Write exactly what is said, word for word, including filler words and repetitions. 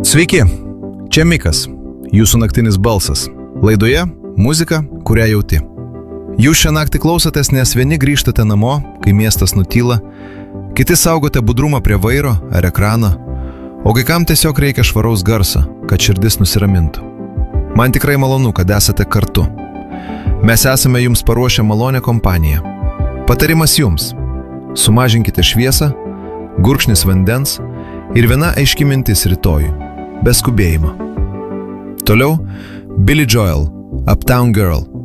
Sveiki, čia Mikas, jūsų naktinis balsas. Laidoje muzika, kurią jauti. Jūs šią naktį klausotės, nes vieni grįžtate namo, kai miestas nutyla, kiti saugote budrumą prie vairo ar ekrano, o kai kam tiesiog reikia švaraus garso, kad širdis nusiramintų. Man tikrai malonu, kad esate kartu. Mes esame jums paruošę malonę kompaniją. Patarimas jums: sumažinkite šviesą, gurkšnis vandens ir viena aiški mintis rytojui, be skubėjimo. Toliau Billy Joel, Uptown Girl.